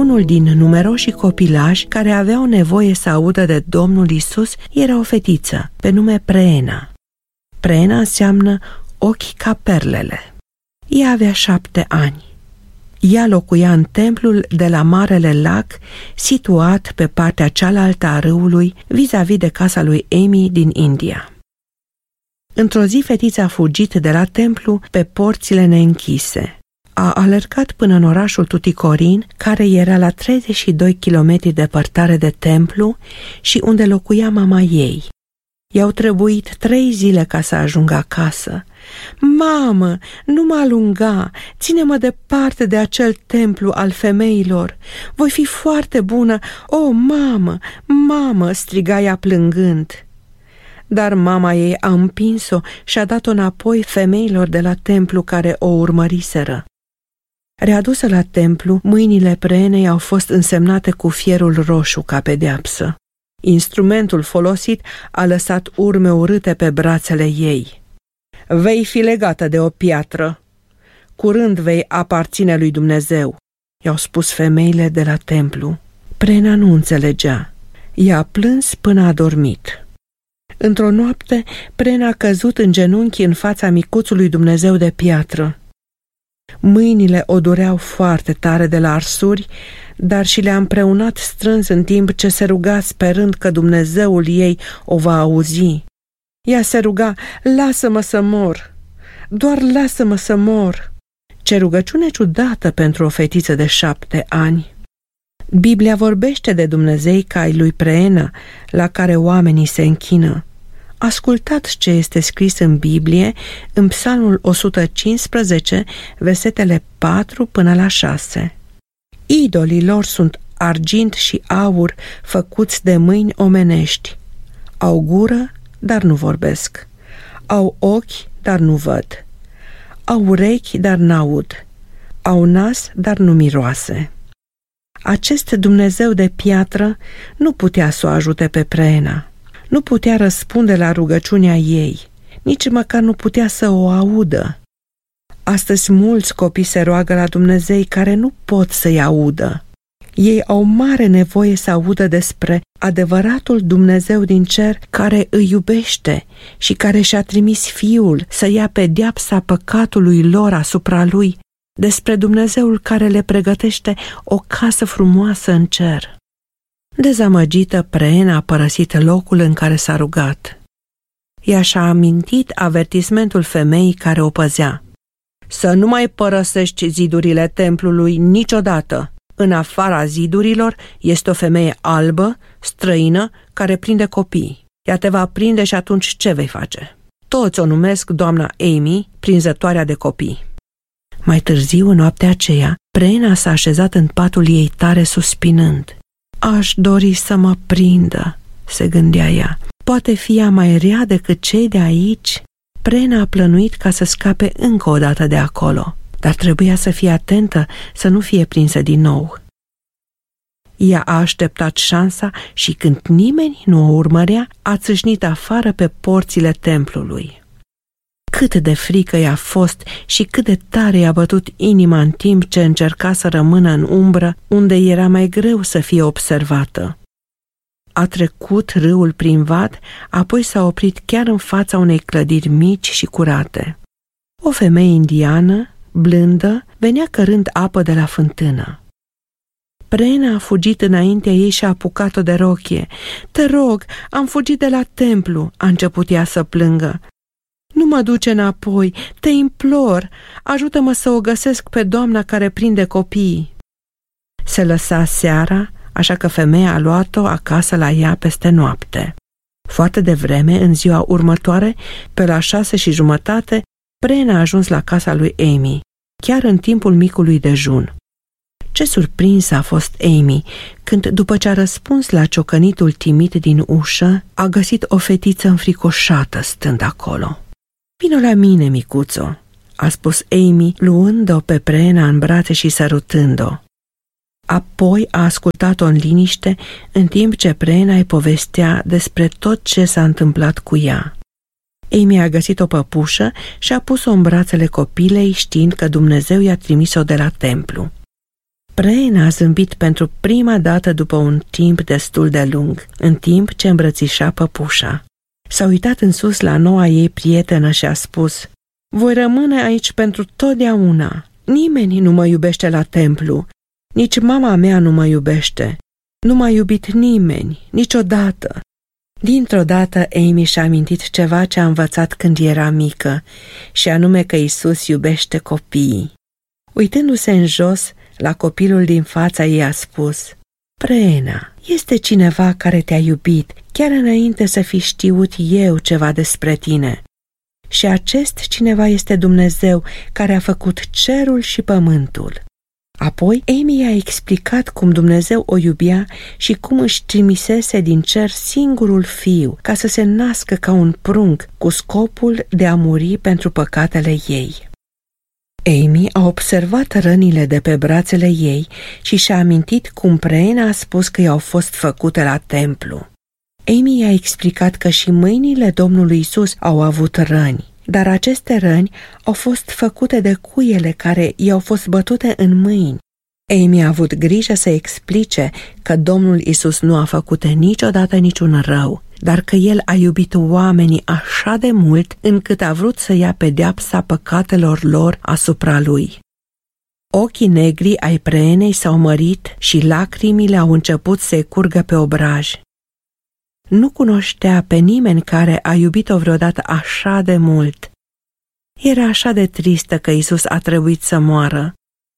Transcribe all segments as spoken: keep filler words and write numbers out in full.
Unul din numeroșii copilași care aveau nevoie să audă de Domnul Isus era o fetiță, pe nume Preena. Preena înseamnă ochi ca perlele. Ea avea șapte ani. Ea locuia în templul de la Marele Lac, situat pe partea cealaltă a râului, vis-a-vis de casa lui Amy din India. Într-o zi, fetița a fugit de la templu pe porțile neînchise. A alergat până în orașul Tuticorin, care era la treizeci și doi kilometri departare de templu și unde locuia mama ei. I-au trebuit trei zile ca să ajungă acasă. Mamă, nu mă alunga, ține-mă departe de acel templu al femeilor. Voi fi foarte bună. O, mamă, mamă, striga ea plângând. Dar mama ei a împins-o și a dat-o înapoi femeilor de la templu care o urmăriseră. Readusă la templu, mâinile Preenei au fost însemnate cu fierul roșu ca pedeapsă. Instrumentul folosit a lăsat urme urâte pe brațele ei. Vei fi legată de o piatră. Curând vei aparține lui Dumnezeu, i-au spus femeile de la templu. Preena nu înțelegea. Ea a plâns până a dormit. Într-o noapte, Preena a căzut în genunchi în fața micuțului Dumnezeu de piatră. Mâinile o dureau foarte tare de la arsuri, dar și le-a împreunat strâns în timp ce se ruga sperând că Dumnezeul ei o va auzi. Ea se ruga, lasă-mă să mor, doar lasă-mă să mor. Ce rugăciune ciudată pentru o fetiță de șapte ani! Biblia vorbește de Dumnezei ca ai lui Preena, la care oamenii se închină. Ascultați ce este scris în Biblie, în Psalmul o sută cincisprezece, versetele patru până la șase. Idolii lor sunt argint și aur făcuți de mâini omenești. Au gură, dar nu vorbesc. Au ochi, dar nu văd. Au urechi, dar n-aud. Au nas, dar nu miroase. Acest Dumnezeu de piatră nu putea să o ajute pe Preena. Nu putea răspunde la rugăciunea ei, nici măcar nu putea să o audă. Astăzi mulți copii se roagă la Dumnezei care nu pot să-i audă. Ei au mare nevoie să audă despre adevăratul Dumnezeu din cer care îi iubește și care și-a trimis Fiul să ia pedeapsa păcatului lor asupra lui, despre Dumnezeul care le pregătește o casă frumoasă în cer. Dezamăgită, Preena a părăsit locul în care s-a rugat. Ea și-a amintit avertismentul femeii care o păzea. Să nu mai părăsești zidurile templului niciodată. În afara zidurilor este o femeie albă, străină, care prinde copii. Ea te va prinde și atunci ce vei face? Toți o numesc doamna Amy, prinzătoarea de copii. Mai târziu, în noaptea aceea, Preena s-a așezat în patul ei tare suspinând. Aș dori să mă prindă, se gândea ea. Poate fi ea mai rea decât cei de aici? Preena a plănuit ca să scape încă o dată de acolo, dar trebuia să fie atentă să nu fie prinsă din nou. Ea a așteptat șansa și când nimeni nu o urmărea, a țâșnit afară pe porțile templului. Cât de frică i-a fost și cât de tare i-a bătut inima în timp ce încerca să rămână în umbră, unde era mai greu să fie observată. A trecut râul prin vad, apoi s-a oprit chiar în fața unei clădiri mici și curate. O femeie indiană, blândă, venea cărând apă de la fântână. Preena a fugit înaintea ei și a apucat-o de rochie. Te rog, am fugit de la templu, a început ea să plângă. Nu mă duce înapoi, te implor, ajută-mă să o găsesc pe doamna care prinde copiii. Se lăsa seara, așa că femeia a luat-o acasă la ea peste noapte. Foarte devreme, în ziua următoare, pe la șase și jumătate, Preena a ajuns la casa lui Amy, chiar în timpul micului dejun. Ce surprinsă a fost Amy când, după ce a răspuns la ciocănitul timid din ușă, a găsit o fetiță înfricoșată stând acolo. Vino la mine, micuțo, a spus Amy, luând-o pe Preena în brațe și sărutând-o. Apoi a ascultat-o în liniște, în timp ce Preena îi povestea despre tot ce s-a întâmplat cu ea. Amy a găsit o păpușă și a pus-o în brațele copilei, știind că Dumnezeu i-a trimis-o de la templu. Preena a zâmbit pentru prima dată după un timp destul de lung, în timp ce îmbrățișa păpușa. S-a uitat în sus la noua ei prietenă și a spus: voi rămâne aici pentru totdeauna. Nimeni nu mă iubește la templu, nici mama mea nu mă iubește. Nu m-a iubit nimeni, niciodată. Dintr-o dată, Amy și-a amintit ceva ce a învățat când era mică, și anume că Isus iubește copiii. Uitându-se în jos, la copilul din fața ei a spus: Preena, este cineva care te-a iubit, chiar înainte să fi știut eu ceva despre tine. Și acest cineva este Dumnezeu, care a făcut cerul și pământul. Apoi, Amy i-a explicat cum Dumnezeu o iubea și cum își trimisese din cer singurul fiu ca să se nască ca un prunc, cu scopul de a muri pentru păcatele ei. Amy a observat rănile de pe brațele ei și și-a amintit cum Preena a spus că i-au fost făcute la templu. Amy i-a explicat că și mâinile Domnului Isus au avut răni, dar aceste răni au fost făcute de cuiele care i-au fost bătute în mâini. Amy a avut grijă să explice că Domnul Isus nu a făcut niciodată niciun rău, dar că El a iubit oamenii așa de mult încât a vrut să ia pedeapsa păcatelor lor asupra Lui. Ochii negri ai Preenei s-au mărit și lacrimile au început să-i curgă pe obraj. Nu cunoștea pe nimeni care a iubit-o vreodată așa de mult. Era așa de tristă că Isus a trebuit să moară.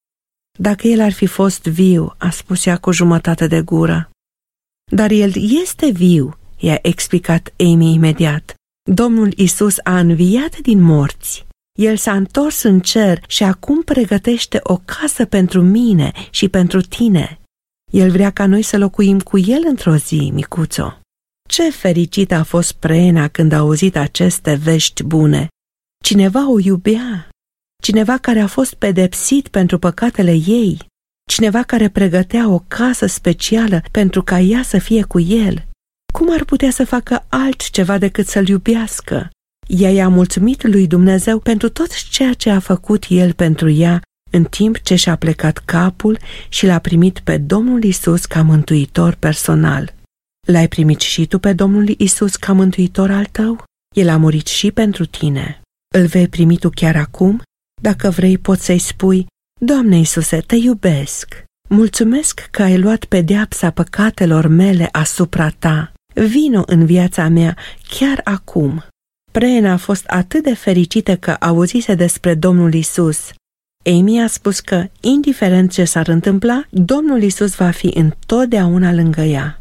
Dacă El ar fi fost viu, a spus ea cu jumătate de gură. Dar El este viu, i-a explicat Amy imediat. Domnul Isus a înviat din morți. El s-a întors în cer și acum pregătește o casă pentru mine și pentru tine. El vrea ca noi să locuim cu El într-o zi, micuțo. Ce fericită a fost Preena când a auzit aceste vești bune! Cineva o iubea, cineva care a fost pedepsit pentru păcatele ei, cineva care pregătea o casă specială pentru ca ea să fie cu el. Cum ar putea să facă altceva decât să-l iubească? Ea i-a mulțumit lui Dumnezeu pentru tot ceea ce a făcut El pentru ea, în timp ce și-a plecat capul și l-a primit pe Domnul Isus ca mântuitor personal. L-ai primit și tu pe Domnul Isus ca mântuitor al tău? El a murit și pentru tine. Îl vei primi tu chiar acum? Dacă vrei, poți să-i spui: Doamne Iisuse, te iubesc. Mulțumesc că ai luat pedeapsa păcatelor mele asupra ta. Vino în viața mea chiar acum. Preena a fost atât de fericită că auzise despre Domnul Isus. Amy a spus că, indiferent ce s-ar întâmpla, Domnul Isus va fi întotdeauna lângă ea.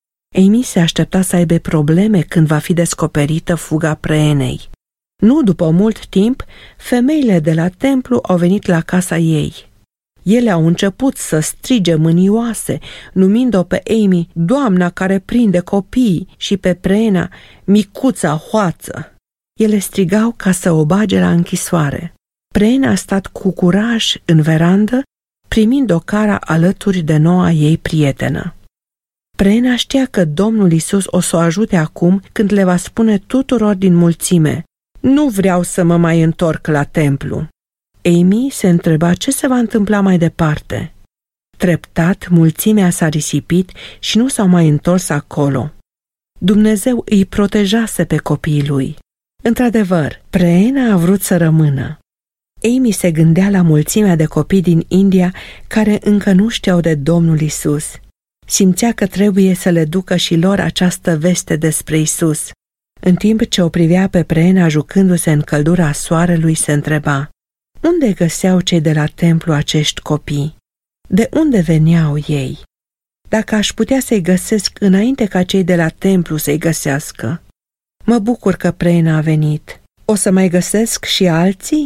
Amy se aștepta să aibă probleme când va fi descoperită fuga Preenei. Nu după mult timp, femeile de la templu au venit la casa ei. Ele au început să strige mânioase, numind-o pe Amy doamna care prinde copii și pe Preena micuța hoață. Ele strigau ca să o bage la închisoare. Preena a stat cu curaj în verandă, primind o cara alături de noua ei prietenă. Preena știa că Domnul Isus o să o ajute acum când le va spune tuturor din mulțime: nu vreau să mă mai întorc la templu. Amy se întreba ce se va întâmpla mai departe. Treptat, mulțimea s-a risipit și nu s-au mai întors acolo. Dumnezeu îi protejase pe copiii lui. Într-adevăr, Preena a vrut să rămână. Amy se gândea la mulțimea de copii din India care încă nu știau de Domnul Isus. Simțea că trebuie să le ducă și lor această veste despre Isus. În timp ce o privea pe Preena jucându-se în căldura soarelui, se întreba: unde găseau cei de la templu acești copii? De unde veneau ei? Dacă aș putea să-i găsesc înainte ca cei de la templu să-i găsească. Mă bucur că Preena a venit. O să mai găsesc și alții?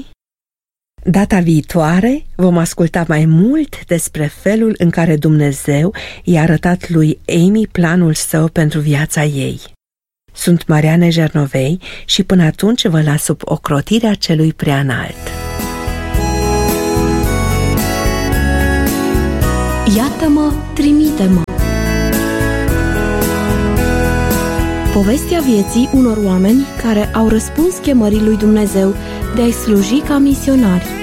Data viitoare vom asculta mai mult despre felul în care Dumnezeu i-a arătat lui Amy planul său pentru viața ei. Sunt Mariane Jernovei și până atunci vă las sub ocrotirea celui preanalt. Iată-mă, trimite-mă! Povestea vieții unor oameni care au răspuns chemării lui Dumnezeu de a-i sluji ca misionari.